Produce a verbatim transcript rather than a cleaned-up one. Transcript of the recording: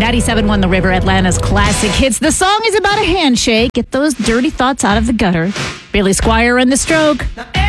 ninety-seven point one The River, Atlanta's classic hits. The song is about a handshake. Get those dirty thoughts out of the gutter. Billy Squier and The Stroke.